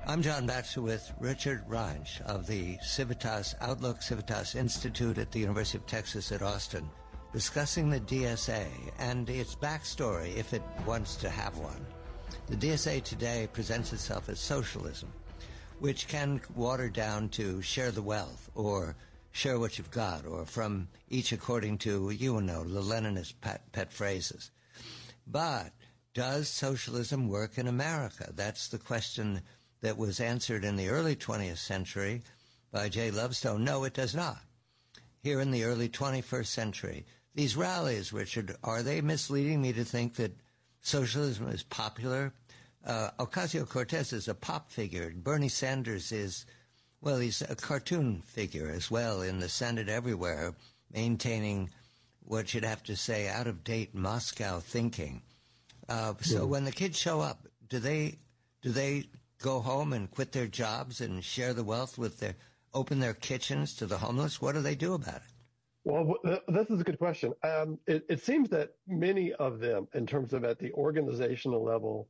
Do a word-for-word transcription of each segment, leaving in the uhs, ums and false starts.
I'm John Batchelor with Richard Reinsch of the Civitas Outlook Civitas Institute at the University of Texas at Austin, discussing the D S A and its backstory if it wants to have one. The D S A today presents itself as socialism, which can water down to share the wealth or share what you've got, or from each according to, you know, the Leninist pet, pet phrases. But does socialism work in America? That's the question that was answered in the early twentieth century by Jay Lovestone. No, it does not. Here in the early twenty-first century, these rallies, Richard, are they misleading me to think that socialism is popular? Uh, Ocasio-Cortez is a pop figure. Bernie Sanders is, well, he's a cartoon figure as well in the Senate everywhere, maintaining what you'd have to say out-of-date Moscow thinking. Uh, so yeah. When the kids show up, do they do they go home and quit their jobs and share the wealth with their, open their kitchens to the homeless? What do they do about it? Well, this is a good question. Um, it, it seems that many of them, in terms of at the organizational level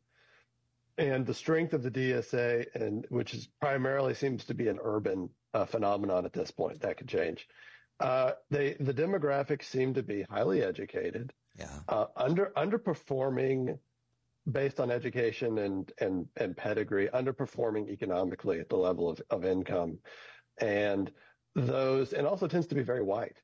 and the strength of the D S A, and which is primarily seems to be an urban uh, phenomenon at this point, that could change. Uh, they the demographics seem to be highly educated, yeah, uh, under underperforming based on education and and and pedigree, underperforming economically at the level of, of income, and those and also tends to be very white.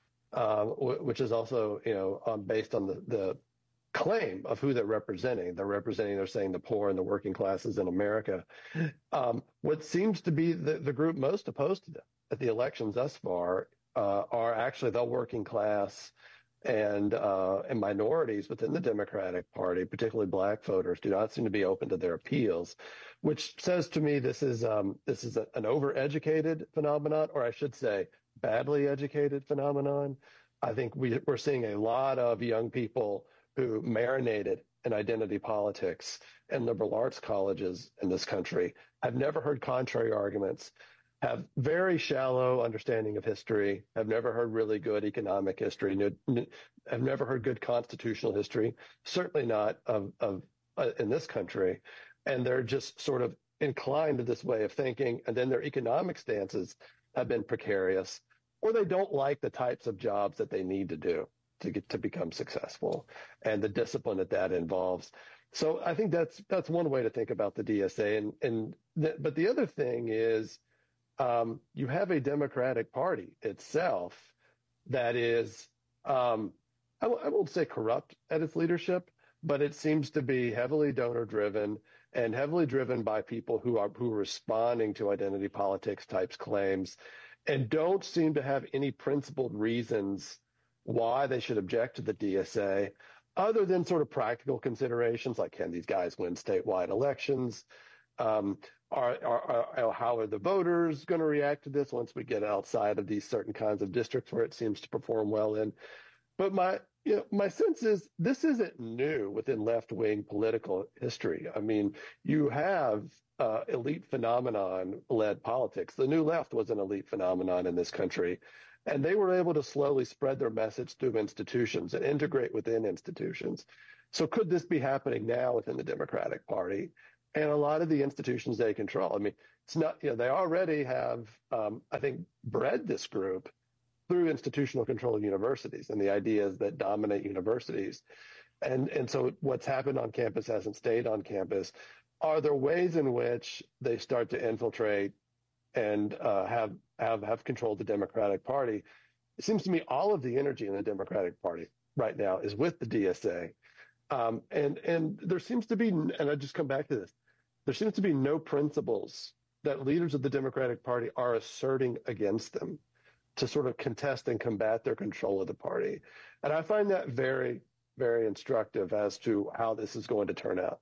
Um, which is also, you know, um, based on the, the claim of who they're representing. They're representing, they're saying the poor and the working classes in America. Um, what seems to be the, the group most opposed to them at the elections thus far uh, are actually the working class and uh, and minorities within the Democratic Party, particularly black voters, do not seem to be open to their appeals, which says to me this is um, this is a, an overeducated phenomenon, or I should say, badly educated phenomenon. I think we, we're seeing a lot of young people who marinated in identity politics and liberal arts colleges in this country. I've never heard contrary arguments, have very shallow understanding of history, have never heard really good economic history, have never heard good constitutional history, certainly not of, of uh, in this country. And they're just sort of inclined to this way of thinking. And then their economic stances have been precarious, or they don't like the types of jobs that they need to do to get to become successful and the discipline that that involves. So I think that's that's one way to think about the D S A. And, and th- but the other thing is um, you have a Democratic Party itself that is, um, I, w- I won't say corrupt at its leadership, but it seems to be heavily donor driven and heavily driven by people who are who are responding to identity politics types claims and don't seem to have any principled reasons why they should object to the D S A other than sort of practical considerations like, can these guys win statewide elections? Um, are, are, are, how are the voters going to react to this once we get outside of these certain kinds of districts where it seems to perform well in? But my, you know, my sense is this isn't new within left-wing political history. I mean, you have uh, elite phenomenon-led politics. The New Left was an elite phenomenon in this country, and they were able to slowly spread their message through institutions and integrate within institutions. So could this be happening now within the Democratic Party? And a lot of the institutions they control. I mean, it's not, you know, they already have, um, I think, bred this group through institutional control of universities and the ideas that dominate universities. And, and so what's happened on campus hasn't stayed on campus. Are there ways in which they start to infiltrate and uh, have, have, have controlled the Democratic Party? It seems to me all of the energy in the Democratic Party right now is with the D S A. Um, and, and there seems to be, and I just come back to this, there seems to be no principles that leaders of the Democratic Party are asserting against them to sort of contest and combat their control of the party. And I find that very, very instructive as to how this is going to turn out.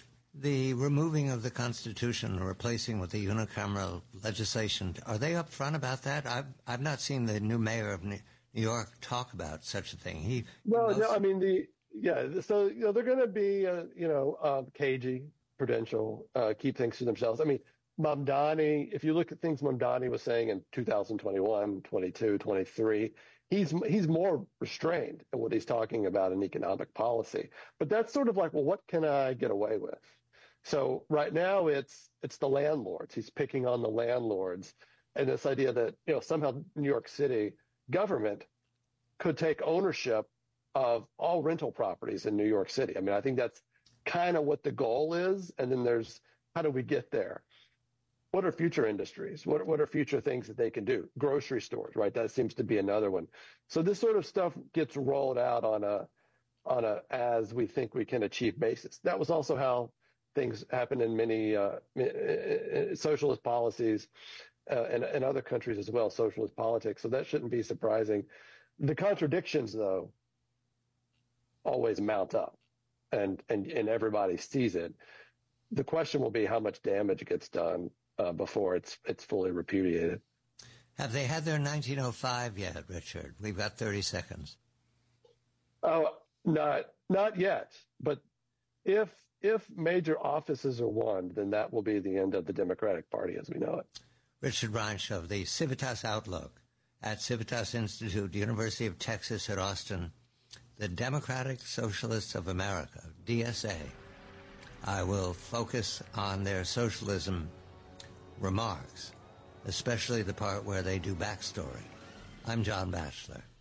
The removing of the Constitution and replacing with the unicameral legislation, are they upfront about that? I've I've not seen the new mayor of New York talk about such a thing. He no, most... no, I mean the yeah. So you know they're going to be uh, you know uh, cagey, prudential, uh, keep things to themselves. I mean, Mamdani, if you look at things Mamdani was saying in two thousand twenty-one, twenty-two, twenty-three, he's he's more restrained in what he's talking about in economic policy. But that's sort of like, well, what can I get away with? So right now it's it's the landlords. He's picking on the landlords, and this idea that you know somehow New York City government could take ownership of all rental properties in New York City. I mean, I think that's kind of what the goal is. And then there's how do we get there? What are future industries? What what are future things that they can do? Grocery stores, right? That seems to be another one. So this sort of stuff gets rolled out on a on a as we think we can achieve basis. That was also how things happen in many uh, socialist policies uh, and, and other countries as well, socialist politics. So that shouldn't be surprising. The contradictions, though, always mount up, and, and, and everybody sees it. The question will be how much damage gets done uh, before it's it's fully repudiated. Have they had their nineteen oh five yet, Richard? We've got thirty seconds. Oh, not not yet. But if if major offices are won, then that will be the end of the Democratic Party as we know it. Richard Reinsch of the Civitas Outlook at Civitas Institute, University of Texas at Austin, the Democratic Socialists of America, D S A. I will focus on their socialism remarks, especially the part where they do backstory. I'm John Batchelor.